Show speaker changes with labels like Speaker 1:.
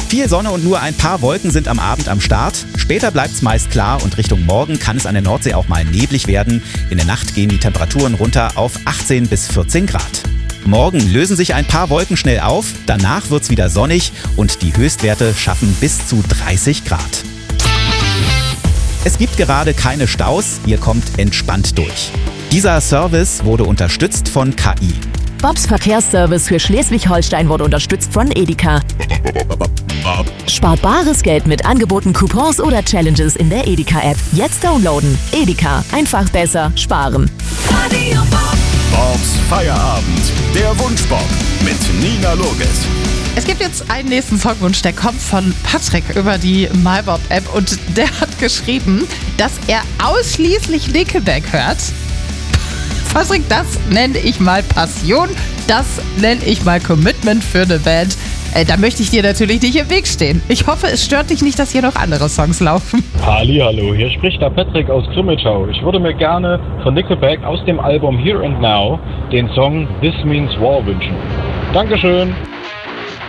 Speaker 1: Viel Sonne und nur ein paar Wolken sind am Abend am Start. Später bleibt es meist klar und Richtung Morgen kann es an der Nordsee auch mal neblig werden. In der Nacht gehen die Temperaturen runter auf 18 bis 14 Grad. Morgen lösen sich ein paar Wolken schnell auf, danach wird es wieder sonnig und die Höchstwerte schaffen bis zu 30 Grad. Es gibt gerade keine Staus, ihr kommt entspannt durch. Dieser Service wurde unterstützt von KI.
Speaker 2: Bobs Verkehrsservice für Schleswig-Holstein wurde unterstützt von Edeka. Spart bares Geld mit Angeboten, Coupons oder Challenges in der Edeka-App. Jetzt downloaden. Edeka. Einfach besser sparen.
Speaker 3: Bobs Feierabend. Der Wunschbob mit Nina Loges.
Speaker 4: Es gibt jetzt einen nächsten Songwunsch, der kommt von Patrick über die MyBob-App und der hat geschrieben, dass er ausschließlich Nickelback hört. Patrick, das nenne ich mal Passion, das nenne ich mal Commitment für eine Band. Da möchte ich dir natürlich nicht im Weg stehen. Ich hoffe, es stört dich nicht, dass hier noch andere Songs laufen.
Speaker 5: Hallihallo, hier spricht der Patrick aus Grimmitschau. Ich würde mir gerne von Nickelback aus dem Album Here and Now den Song This Means War wünschen. Dankeschön.